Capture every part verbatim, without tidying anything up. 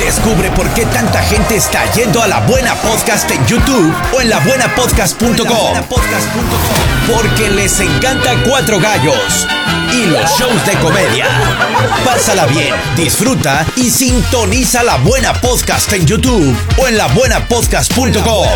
Descubre por qué tanta gente está yendo a La Buena Podcast en YouTube o en la buena podcast punto com. Porque les encanta Cuatro Gallos y los shows de comedia. Pásala bien, disfruta y sintoniza La Buena Podcast en YouTube o en la buena podcast punto com.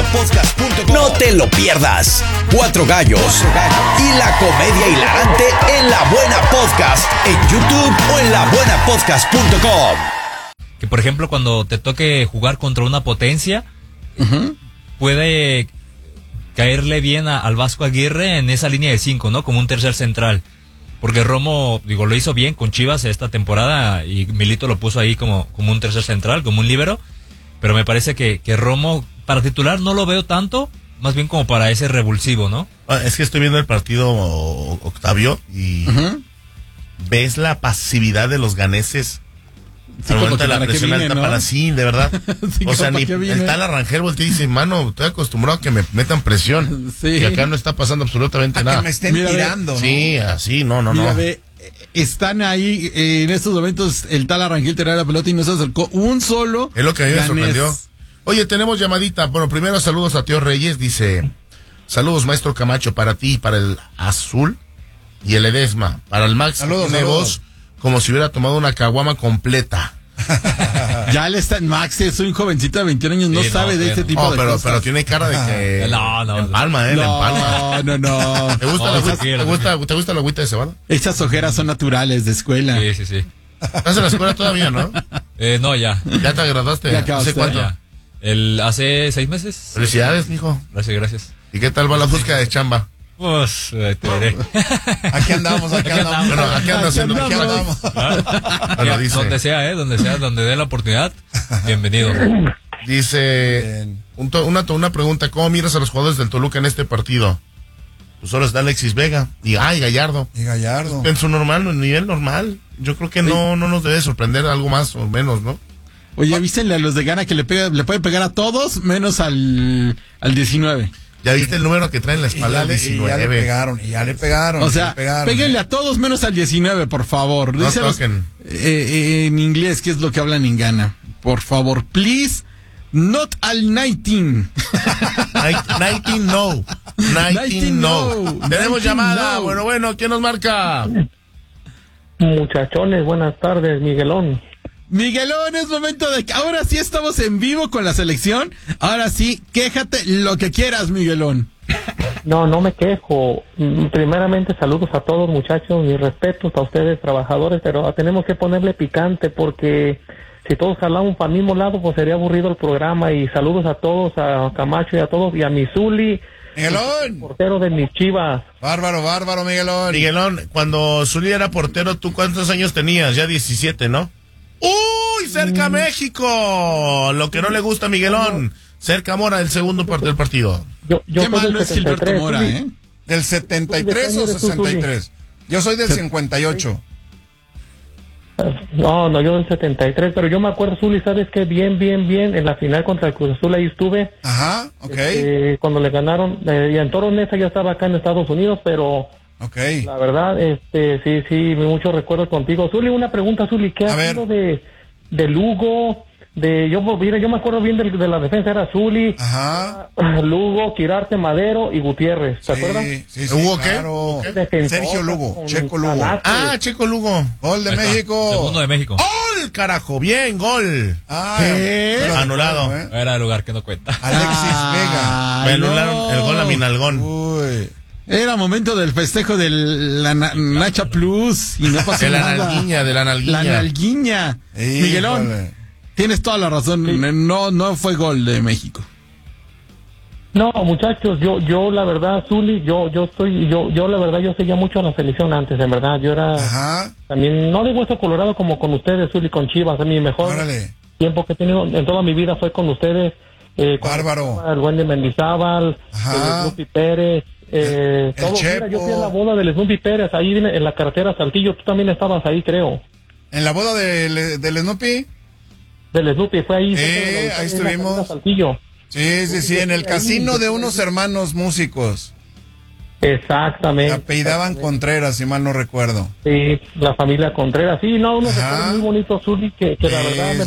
No te lo pierdas. Cuatro Gallos y la comedia hilarante en La Buena Podcast en YouTube o en la buena podcast punto com. Que por ejemplo cuando te toque jugar contra una potencia, uh-huh. puede caerle bien a, al Vasco Aguirre en esa línea de cinco, ¿no? Como un tercer central. Porque Romo, digo, lo hizo bien con Chivas esta temporada y Milito lo puso ahí como, como un tercer central, como un líbero. Pero me parece que, que Romo para titular no lo veo tanto, más bien como para ese revulsivo, ¿no? Es que estoy viendo el partido, Octavio, y uh-huh. ves la pasividad de los ganeses. Sí, al momento de la presión alta, ¿no? Para sí, de verdad. Sí, o sea, ni el tal Rangel voltea y dice, mano, estoy acostumbrado a que me metan presión. Sí. Y acá no está pasando absolutamente a nada. Que me estén Mira, tirando, ¿no? Sí, así, no, no, Mira, no. Ve, están ahí, eh, en estos momentos, el tal Rangel tenía la pelota y no se acercó un solo. Es lo que a mí me sorprendió. Oye, tenemos llamadita. Bueno, primero saludos a Tío Reyes. Dice, saludos, maestro Camacho, para ti y para el Azul y el Edesma. Para el Max, saludos, tiene voz como si hubiera tomado una caguama completa. Ya le está, Max es un jovencito de veintiún años, no sí, sabe no, de ese tipo no, de pero, cosas. Pero tiene cara de que no, no, empalma, eh, no, empalma. No, no, ¿Te gusta, no, la, no agüita, ¿te, gusta, ¿Te gusta la agüita de cebada? Esas ojeras son naturales de escuela. Sí, sí, sí. ¿Estás en la escuela todavía, no? Eh, no, ya. ¿Ya te graduaste? Ya ¿Hace cuánto? Ya. El, hace seis meses. Felicidades, mijo. Gracias, gracias. ¿Y qué tal va la búsqueda de chamba? Pues, eh, te veré. Aquí andamos, aquí, aquí andamos. Bueno, aquí andas haciendo, aquí andamos. ¿Ah? Bueno, dice, donde sea, eh, donde sea, donde dé la oportunidad, bienvenido. Dice, un to, una, una pregunta, ¿cómo miras a los jugadores del Toluca en este partido? Pues solo está Alexis Vega y, ah, y Gallardo. Y Gallardo. En su normal, en nivel normal. Yo creo que no, no nos debe sorprender algo más o menos, ¿no? Oye, avísenle a los de Gana que le, pega, le pueden pegar a todos menos al, al diecinueve. ¿Ya viste el número que trae en la espalda? Y ya, le, y ya le pegaron, y ya le pegaron. O sea, pegaron, péguenle a todos menos al diecinueve, por favor. No Díselos, toquen. Eh, eh, en inglés, ¿qué es lo que hablan en Ghana? Por favor, please, not al nineteen. nineteen no. nineteen no. Tenemos llamada. No. Bueno, bueno, ¿quién nos marca? Muchachones, buenas tardes, Miguelón. Miguelón, es momento de que ahora sí estamos en vivo con la selección. Ahora sí, quéjate lo que quieras, Miguelón. No, no me quejo. Primeramente, saludos a todos, muchachos, mis respetos a ustedes, trabajadores, pero tenemos que ponerle picante porque si todos jalamos para el mismo lado, pues sería aburrido el programa. Y saludos a todos, a Camacho y a todos, y a mi Zuli, Miguelón, portero de mis Chivas. Bárbaro, bárbaro, Miguelón. Miguelón, cuando Zuli era portero, ¿tú cuántos años tenías? Ya diecisiete, ¿no? ¡Uy! ¡Cerca mm. México! Lo que no le gusta a Miguelón. Cerca Mora, el segundo parte del partido. Yo, yo Qué malo es Gilberto Mora, ¿eh? ¿Del setenta y tres o sesenta y tres? Yo soy del cincuenta y ocho. No, no, yo del setenta y tres, pero yo me acuerdo, Zuli, ¿sabes qué? Bien, bien, bien, en la final contra el Cruz Azul ahí estuve. Ajá, ok. Eh, cuando le ganaron, eh, y en Toro Nesa ya estaba acá en Estados Unidos, pero... Okay. La verdad, este, sí, sí, muchos recuerdos contigo. Zuli, una pregunta, Zuli, ¿qué ha sido de, de Lugo? De, yo, mira, yo me acuerdo bien de, de la defensa, era Zuli, Ajá. Lugo, Quirarte, Madero y Gutiérrez, ¿se sí, acuerdan? Sí, sí, ¿Hugo claro. qué? Defensor, Sergio Lugo, Checo Lugo. Ah, Checo Lugo. Gol de México. Segundo de México. ¡Gol, carajo! Bien, gol. Ah, ¿Qué? pero, Anulado. ¿eh? Era el lugar que no cuenta. Alexis Ah, Vega. Me anularon no. el gol a Minalgón. Uy. Era momento del festejo de la na- Nacha Plus y no pasó De la nada. nalguiña, de la nalguiña. La nalguiña. Híjole. Miguelón, tienes toda la razón. Sí. No, no fue gol de México. No, muchachos, yo, yo la verdad, Zuli, yo, yo estoy, yo, yo la verdad, yo seguía mucho a la selección antes, en verdad, yo era Ajá. también, no de hueso colorado como con ustedes, Zuli, con Chivas, a mi mejor Órale. tiempo que he tenido en toda mi vida fue con ustedes. Eh, Bárbaro. El buen de Mendizábal, Ajá. el Snoopy Pérez, eh, El todo. Mira, Chepo. yo fui a la boda del Snoopy Pérez, ahí en, en la carretera Saltillo, tú también estabas ahí, creo. ¿En la boda del, del Snoopy? Del Snoopy, fue ahí. Eh, cerca de la- ahí en la estuvimos. carretera Saltillo. Sí, sí, sí, en el casino de unos hermanos músicos. Exactamente. Apellidaban Contreras, si mal no recuerdo. Sí, la familia Contreras. Sí, no, unos Ajá. recuerdos muy bonitos, Zuli, que, que la Sí, verdad me